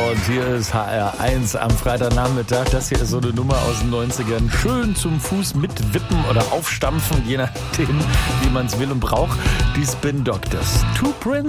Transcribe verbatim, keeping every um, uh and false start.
und hier ist H R eins am Freitagnachmittag. Das hier ist so eine Nummer aus den neunzigern. Schön zum Fuß mitwippen oder aufstampfen, je nachdem, wie man es will und braucht. Die Spin Doctors. Two Prince.